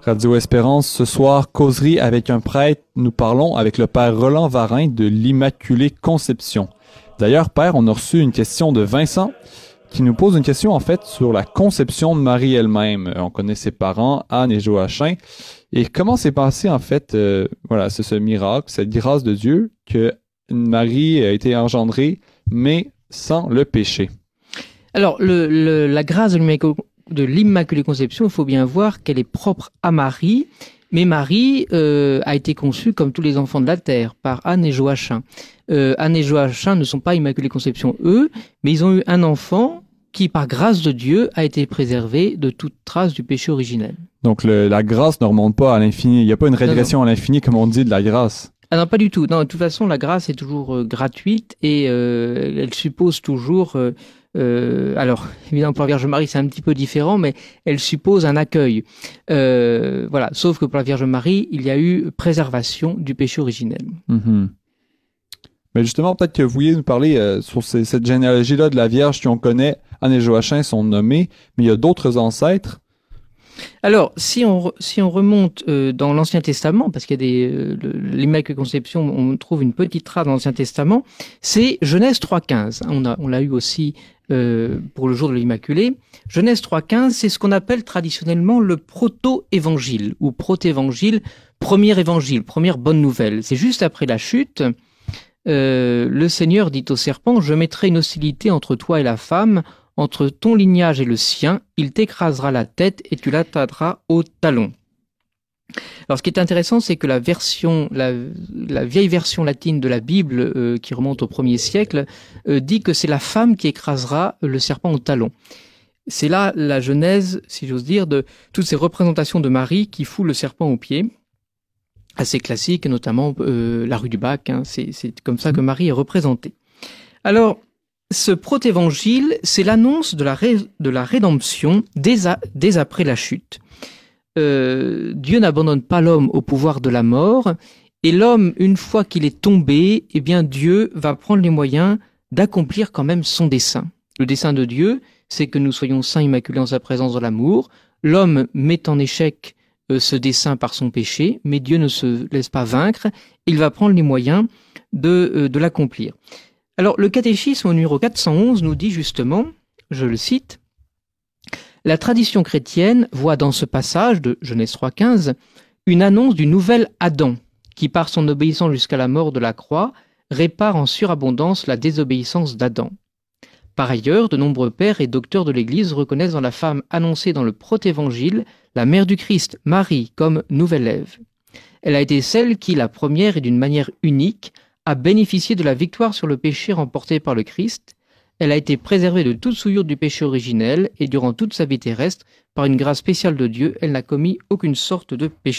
Radio Espérance, ce soir, causerie avec un prêtre. Nous parlons avec le père Roland Varin de l'Immaculée Conception. D'ailleurs, père, on a reçu une question de Vincent qui nous pose une question, en fait, sur la conception de Marie elle-même. On connaît ses parents, Anne et Joachim. Et comment s'est passé, en fait, c'est ce miracle, cette grâce de Dieu, que Marie a été engendrée, mais sans le péché. Alors, la grâce de l'Immaculée Conception, il faut bien voir qu'elle est propre à Marie, mais Marie a été conçue comme tous les enfants de la terre, par Anne et Joachim. Anne et Joachim ne sont pas Immaculée Conception, eux, mais ils ont eu un enfant qui, par grâce de Dieu, a été préservé de toute trace du péché originel. Donc, la grâce ne remonte pas à l'infini. Il n'y a pas une régression à l'infini, comme on dit, de la grâce. Ah non, pas du tout. Non, de toute façon, la grâce est toujours gratuite et elle suppose toujours... alors, évidemment, pour la Vierge Marie, c'est un petit peu différent, mais elle suppose un accueil. Sauf que pour la Vierge Marie, il y a eu préservation du péché originel. Mm-hmm. Mais justement, peut-être que vous vouliez nous parler sur cette généalogie-là de la Vierge qu'on connaît. Anne et Joachim sont nommés, mais il y a d'autres ancêtres. Alors, si on remonte dans l'Ancien Testament, parce qu'il y a l'Immaculée Conception, on trouve une petite trace dans l'Ancien Testament, c'est Genèse 3.15. On l'a eu aussi pour le jour de l'Immaculée. Genèse 3.15, c'est ce qu'on appelle traditionnellement le proto-évangile, ou protévangile, premier évangile, première bonne nouvelle. C'est juste après la chute, le Seigneur dit au serpent « Je mettrai une hostilité entre toi et la femme, entre ton lignage et le sien, il t'écrasera la tête et tu l'atteindras au talon. » Alors, ce qui est intéressant, c'est que la vieille version latine de la Bible, qui remonte au 1er siècle, dit que c'est la femme qui écrasera le serpent au talon. C'est là la genèse, si j'ose dire, de toutes ces représentations de Marie qui fout le serpent aux pieds. Assez classique, notamment la rue du Bac. C'est comme ça que Marie est représentée. Alors, ce protévangile, c'est l'annonce de la rédemption dès après la chute. Dieu n'abandonne pas l'homme au pouvoir de la mort, et l'homme, une fois qu'il est tombé, eh bien Dieu va prendre les moyens d'accomplir quand même son dessein. Le dessein de Dieu, c'est que nous soyons saints immaculés en sa présence dans l'amour. L'homme met en échec ce dessein par son péché, mais Dieu ne se laisse pas vaincre, il va prendre les moyens de l'accomplir. Alors, le catéchisme au numéro 411 nous dit justement, je le cite, « La tradition chrétienne voit dans ce passage de Genèse 3.15 une annonce du nouvel Adam, qui par son obéissance jusqu'à la mort de la croix, répare en surabondance la désobéissance d'Adam. Par ailleurs, de nombreux pères et docteurs de l'Église reconnaissent dans la femme annoncée dans le protévangile la mère du Christ, Marie, comme nouvelle Ève. Elle a été celle qui, la première et d'une manière unique, a bénéficié de la victoire sur le péché remportée par le Christ. Elle a été préservée de toute souillure du péché originel et durant toute sa vie terrestre, par une grâce spéciale de Dieu, elle n'a commis aucune sorte de péché. »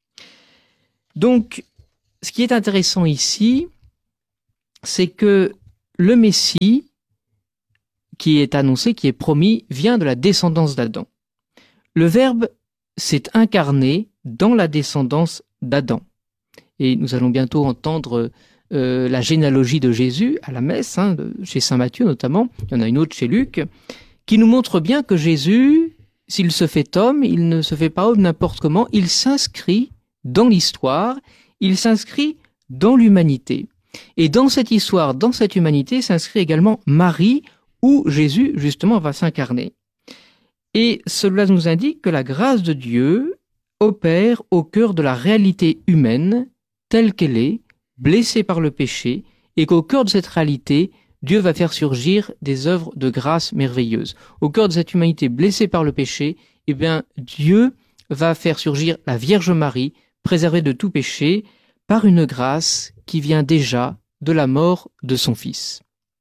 Donc, ce qui est intéressant ici, c'est que le Messie qui est annoncé, qui est promis, vient de la descendance d'Adam. Le Verbe s'est incarné dans la descendance d'Adam. Et nous allons bientôt entendre la généalogie de Jésus à la messe, chez saint Matthieu notamment, il y en a une autre chez Luc, qui nous montre bien que Jésus, s'il se fait homme, il ne se fait pas homme n'importe comment, il s'inscrit dans l'histoire, il s'inscrit dans l'humanité. Et dans cette histoire, dans cette humanité, s'inscrit également Marie, où Jésus, justement, va s'incarner. Et cela nous indique que la grâce de Dieu opère au cœur de la réalité humaine, telle qu'elle est, blessée par le péché, et qu'au cœur de cette réalité, Dieu va faire surgir des œuvres de grâce merveilleuses. Au cœur de cette humanité blessée par le péché, eh bien, Dieu va faire surgir la Vierge Marie, préservée de tout péché, par une grâce qui vient déjà de la mort de son Fils.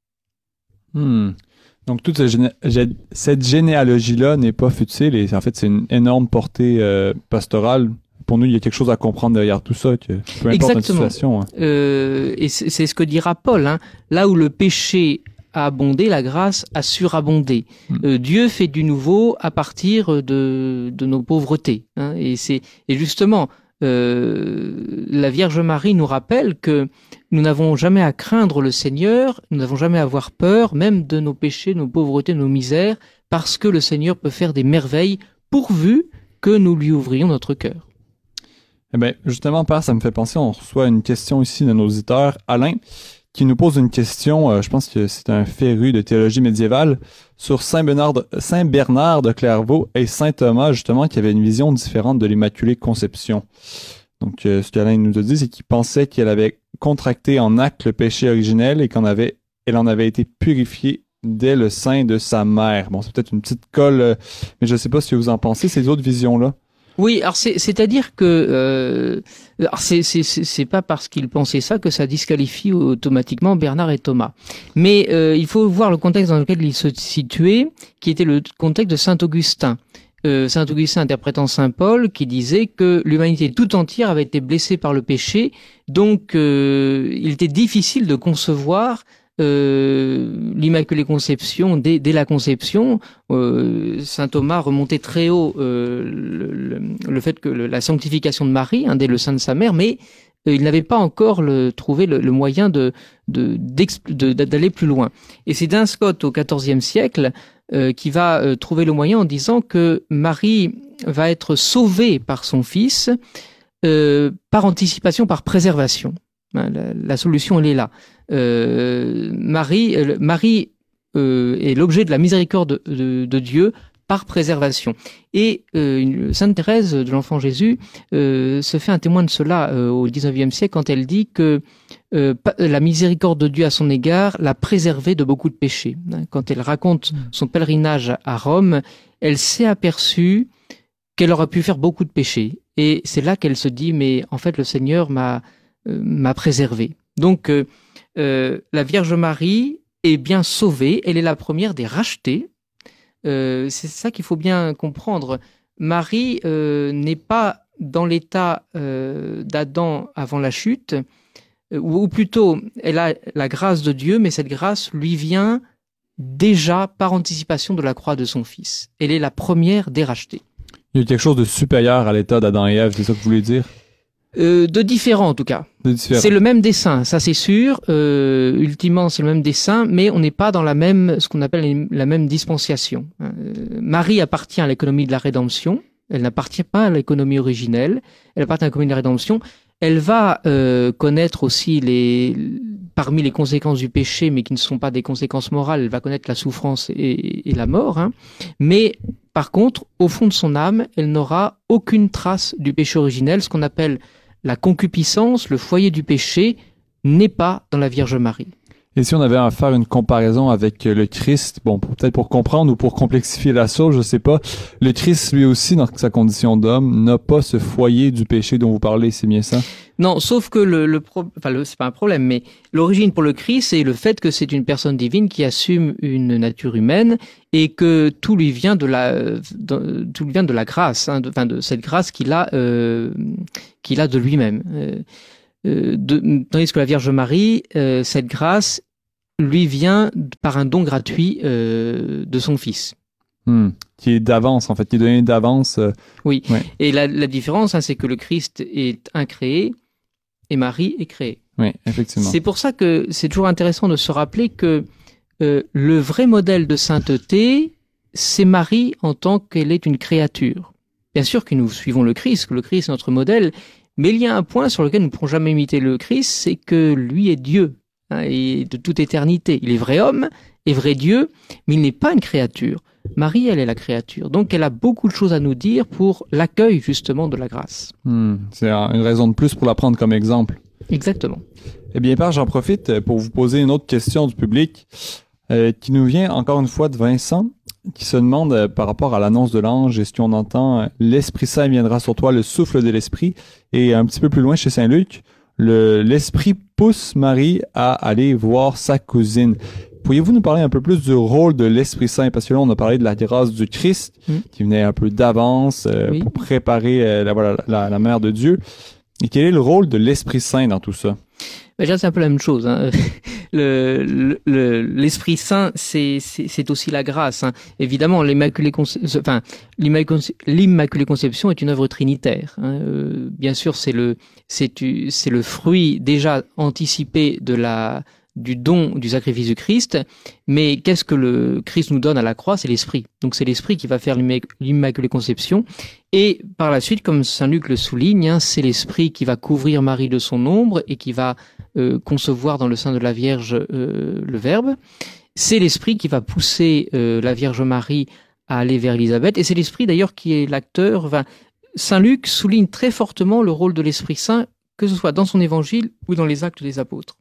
Donc, toute cette généalogie-là n'est pas futile et en fait, c'est une énorme portée pastorale. Pour nous, il y a quelque chose à comprendre derrière tout ça, que peu importe notre situation. Et c'est ce que dira Paul. Là où le péché a abondé, la grâce a surabondé. Dieu fait du nouveau à partir de nos pauvretés. Et justement, la Vierge Marie nous rappelle que nous n'avons jamais à craindre le Seigneur, nous n'avons jamais à avoir peur, même de nos péchés, nos pauvretés, nos misères, parce que le Seigneur peut faire des merveilles pourvu que nous lui ouvrions notre cœur. Eh bien, justement, Père, ça me fait penser, on reçoit une question ici de nos auditeurs, Alain, qui nous pose une question, je pense que c'est un féru de théologie médiévale, sur Saint Bernard de Clairvaux et Saint Thomas, justement, qui avait une vision différente de l'Immaculée Conception. Donc, ce qu'Alain nous a dit, c'est qu'il pensait qu'elle avait contracté en acte le péché originel et elle en avait été purifiée dès le sein de sa mère. Bon, c'est peut-être une petite colle, mais je ne sais pas ce que vous en pensez, ces autres visions-là. Oui, alors c'est-à-dire que c'est pas parce qu'il pensait ça que ça disqualifie automatiquement Bernard et Thomas. Mais il faut voir le contexte dans lequel ils se situaient, qui était le contexte de Saint Augustin. Saint Augustin interprétant Saint Paul, qui disait que l'humanité tout entière avait été blessée par le péché, donc il était difficile de concevoir l'Immaculée Conception dès la conception. Saint Thomas remontait très haut le fait que la sanctification de Marie, dès le sein de sa mère, mais il n'avait pas encore trouvé le moyen d'aller plus loin. Et c'est Duns Scotus au XIVe siècle qui va trouver le moyen en disant que Marie va être sauvée par son fils par anticipation, par préservation. La solution, elle est là. Marie est l'objet de la miséricorde de Dieu par préservation. Et Sainte Thérèse de l'Enfant Jésus se fait un témoin de cela au XIXe siècle quand elle dit que la miséricorde de Dieu à son égard l'a préservée de beaucoup de péchés. Quand elle raconte son pèlerinage à Rome, elle s'est aperçue qu'elle aurait pu faire beaucoup de péchés. Et c'est là qu'elle se dit, mais en fait le Seigneur m'a préservée. Donc la Vierge Marie est bien sauvée, elle est la première des rachetées. C'est ça qu'il faut bien comprendre. Marie n'est pas dans l'état d'Adam avant la chute, ou plutôt, elle a la grâce de Dieu, mais cette grâce lui vient déjà par anticipation de la croix de son Fils. Elle est la première des rachetées. Il y a quelque chose de supérieur à l'état d'Adam et Ève, c'est ça que vous voulez dire? De différent en tout cas. C'est le même dessein, ça c'est sûr. Ultimement c'est le même dessein, mais on n'est pas dans ce qu'on appelle la même dispensation. Marie appartient à l'économie de la rédemption. Elle n'appartient pas à l'économie originelle. Elle appartient à l'économie de la rédemption. Elle va connaître aussi parmi les conséquences du péché, mais qui ne sont pas des conséquences morales. Elle va connaître la souffrance et la mort. Mais par contre, au fond de son âme, elle n'aura aucune trace du péché originel. Ce qu'on appelle la concupiscence, le foyer du péché, n'est pas dans la Vierge Marie. Et si on avait à faire une comparaison avec le Christ, bon, peut-être pour comprendre ou pour complexifier la chose, je sais pas, le Christ, lui aussi, dans sa condition d'homme, n'a pas ce foyer du péché dont vous parlez, c'est bien ça? Non, sauf que c'est pas un problème, mais l'origine pour le Christ, c'est le fait que c'est une personne divine qui assume une nature humaine et que tout lui vient de la grâce, de cette grâce qu'il a de lui-même. Tandis que la Vierge Marie, cette grâce lui vient par un don gratuit de son Fils. Qui est d'avance, en fait, qui est donné d'avance. Oui, ouais. Et la différence, c'est que le Christ est incréé et Marie est créée. Oui, effectivement. C'est pour ça que c'est toujours intéressant de se rappeler que le vrai modèle de sainteté, c'est Marie en tant qu'elle est une créature. Bien sûr que nous suivons le Christ, que le Christ est notre modèle, mais il y a un point sur lequel nous ne pourrons jamais imiter le Christ, c'est que lui est Dieu, et de toute éternité. Il est vrai homme et vrai Dieu, mais il n'est pas une créature. Marie, elle est la créature. Donc, elle a beaucoup de choses à nous dire pour l'accueil, justement, de la grâce. C'est une raison de plus pour la prendre comme exemple. Exactement. Eh bien, Père, j'en profite pour vous poser une autre question du public qui nous vient encore une fois de Vincent, qui se demande par rapport à l'annonce de l'ange, est-ce qu'on entend « L'Esprit Saint viendra sur toi, le souffle de l'Esprit » et un petit peu plus loin chez Saint-Luc, l'Esprit pousse Marie à aller voir sa cousine. Pourriez-vous nous parler un peu plus du rôle de l'Esprit Saint? Parce que là, on a parlé de la grâce du Christ, qui venait un peu d'avance pour préparer la Mère de Dieu. Et quel est le rôle de l'Esprit Saint dans tout ça? Déjà, c'est un peu la même chose. L'Esprit Saint, c'est aussi la grâce. Évidemment, l'Immaculée Conception est une œuvre trinitaire. Bien sûr, c'est le fruit déjà anticipé de la du don du sacrifice du Christ. Mais qu'est-ce que le Christ nous donne à la croix? C'est l'Esprit. Donc c'est l'Esprit qui va faire l'Immaculée Conception. Et par la suite, comme saint Luc le souligne, hein, c'est l'Esprit qui va couvrir Marie de son ombre et qui va concevoir dans le sein de la Vierge le Verbe. C'est l'Esprit qui va pousser la Vierge Marie à aller vers Élisabeth. Et c'est l'Esprit d'ailleurs qui est l'acteur. Enfin, saint Luc souligne très fortement le rôle de l'Esprit Saint, que ce soit dans son évangile ou dans les actes des apôtres.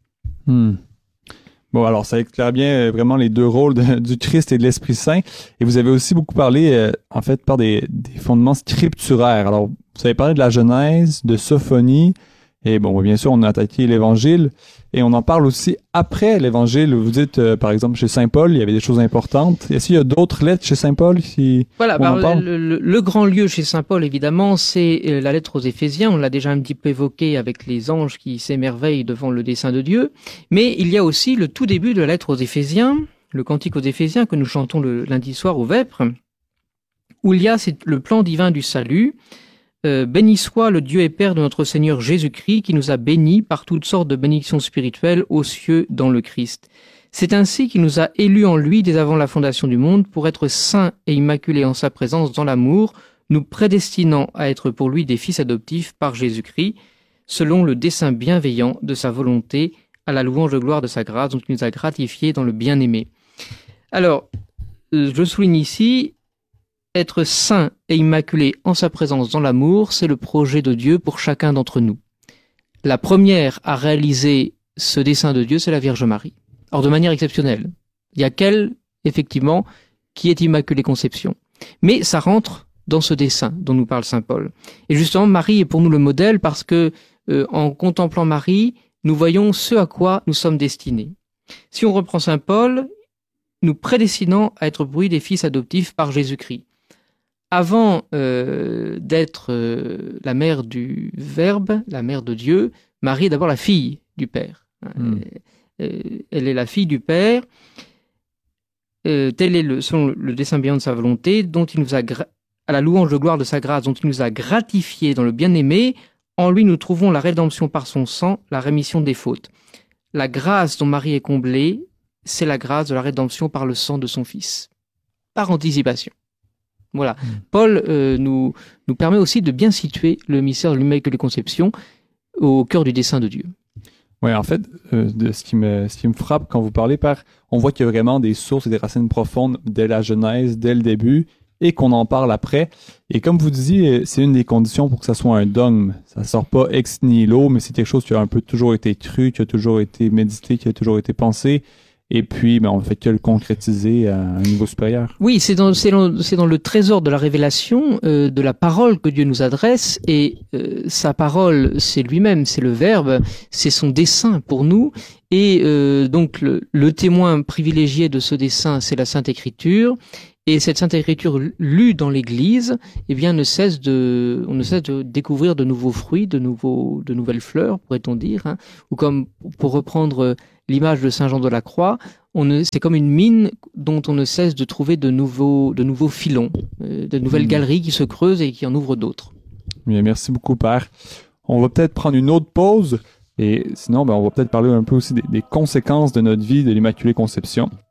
Bon, alors ça éclaire bien vraiment les deux rôles du Christ et de l'Esprit Saint. Et vous avez aussi beaucoup parlé, en fait, par des fondements scripturaires. Alors, vous avez parlé de la Genèse, de Sophonie, et bon, bien sûr, on a attaqué l'Évangile, et on en parle aussi après l'Évangile. Vous dites, par exemple, chez Saint Paul, il y avait des choses importantes. Est-ce qu'il y a d'autres lettres chez Saint Paul Voilà, le grand lieu chez Saint Paul, évidemment, c'est la lettre aux Éphésiens. On l'a déjà un petit peu évoqué avec les anges qui s'émerveillent devant le dessein de Dieu. Mais il y a aussi le tout début de la lettre aux Éphésiens, le cantique aux Éphésiens que nous chantons le lundi soir au Vêpres, où il y a le plan divin du salut. Béni soit le Dieu et Père de notre Seigneur Jésus-Christ, qui nous a bénis par toutes sortes de bénédictions spirituelles aux cieux dans le Christ. C'est ainsi qu'il nous a élus en lui dès avant la fondation du monde pour être saints et immaculés en sa présence dans l'amour, nous prédestinant à être pour lui des fils adoptifs par Jésus-Christ, selon le dessein bienveillant de sa volonté, à la louange de gloire de sa grâce, dont il nous a gratifiés dans le bien-aimé. Alors, je souligne ici, être saint et immaculé en sa présence dans l'amour, c'est le projet de Dieu pour chacun d'entre nous. La première à réaliser ce dessein de Dieu, c'est la Vierge Marie. Or, de manière exceptionnelle. Il y a qu'elle, effectivement, qui est Immaculée Conception. Mais ça rentre dans ce dessein dont nous parle saint Paul. Et justement, Marie est pour nous le modèle parce que, en contemplant Marie, nous voyons ce à quoi nous sommes destinés. Si on reprend saint Paul, nous prédestinant à être pour lui des fils adoptifs par Jésus-Christ. Avant d'être la mère du Verbe, la mère de Dieu, Marie est d'abord la fille du Père. Elle est la fille du Père. Tel est selon le dessein bienveillant de sa volonté, dont il nous a à la louange de gloire de sa grâce, dont il nous a gratifiés dans le bien-aimé. En lui, nous trouvons la rédemption par son sang, la rémission des fautes. La grâce dont Marie est comblée, c'est la grâce de la rédemption par le sang de son Fils. Par anticipation. Voilà. Paul nous permet aussi de bien situer le mystère de l'Immaculée Conception au cœur du dessein de Dieu. Oui, en fait, ce qui me frappe quand vous parlez, Père, on voit qu'il y a vraiment des sources et des racines profondes dès la Genèse, dès le début, et qu'on en parle après. Et comme vous disiez, c'est une des conditions pour que ça soit un dogme. Ça sort pas ex nihilo, mais c'est quelque chose qui a un peu toujours été cru, qui a toujours été médité, qui a toujours été pensé. Et puis, on ne fait que le concrétiser à un niveau supérieur. Oui, c'est dans le trésor de la révélation, de la parole que Dieu nous adresse. Et sa parole, c'est lui-même, c'est le Verbe, c'est son dessein pour nous. Et donc, le témoin privilégié de ce dessein, c'est la Sainte Écriture. Et cette Sainte Écriture lue dans l'Église, eh bien, on ne cesse de découvrir de nouveaux fruits, de nouvelles fleurs, pourrait-on dire, hein. Ou comme, pour reprendre l'image de Saint Jean de la Croix, c'est comme une mine dont on ne cesse de trouver de nouveaux filons, de nouvelles galeries qui se creusent et qui en ouvrent d'autres. Bien, merci beaucoup, Père. On va peut-être prendre une autre pause, et sinon, on va peut-être parler un peu aussi des conséquences de notre vie de l'Immaculée Conception.